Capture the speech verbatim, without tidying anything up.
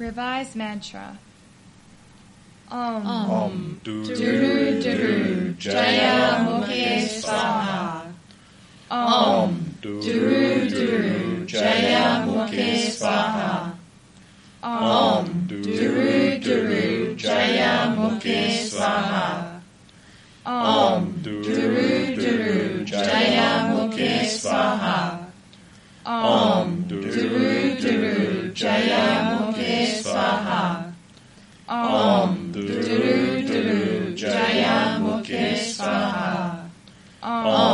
Revised mantra. Om. Om Duru Duru Jaya Mukhe Swaha. Om. Duru Duru Jaya Mukhe Swaha. Om. Duru Duru Jaya Mukhe Swaha. Om.